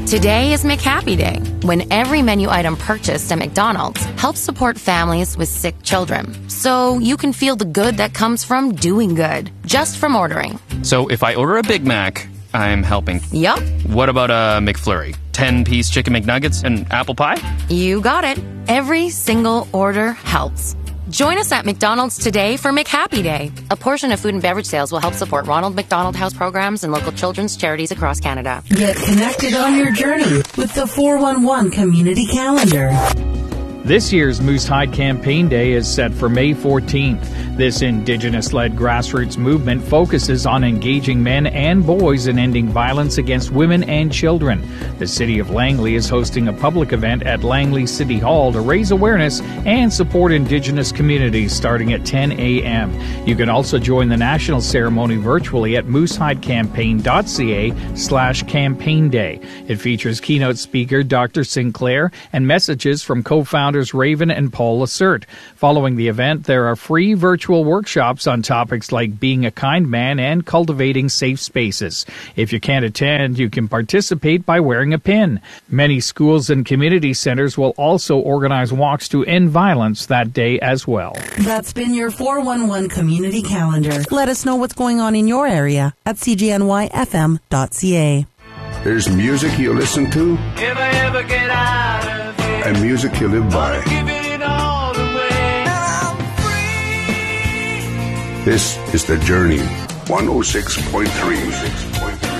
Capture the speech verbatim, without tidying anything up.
Today is McHappy Day, when every menu item purchased at McDonald's helps support families with sick children. So you can feel the good that comes from doing good, just from ordering. So if I order a Big Mac, I'm helping. Yup. What about a McFlurry? ten-piece chicken McNuggets and apple pie? You got it. Every single order helps. Join us at McDonald's today for McHappy Day. A portion of food and beverage sales will help support Ronald McDonald House programs and local children's charities across Canada. Get connected on your journey with the four one one Community Calendar. This year's Moose Hide Campaign Day is set for May fourteenth. This Indigenous-led grassroots movement focuses on engaging men and boys in ending violence against women and children. The City of Langley is hosting a public event at Langley City Hall to raise awareness and support Indigenous communities starting at ten a.m. You can also join the national ceremony virtually at moosehidecampaign.ca slash campaign day. It features keynote speaker Doctor Sinclair and messages from co-founders Raven and Paul Lacerte. Following the event, there are free virtual workshops on topics like being a kind man and cultivating safe spaces. If you can't attend, you can participate by wearing a pin. Many schools and community centers will also organize walks to end violence that day as well. That's been your four one one Community Calendar. Let us know what's going on in your area at c g n y f m dot c a. There's music you listen to, if I ever get out of here, and music you live by. give it all away. I'm free. This is The Journey, one oh six point three.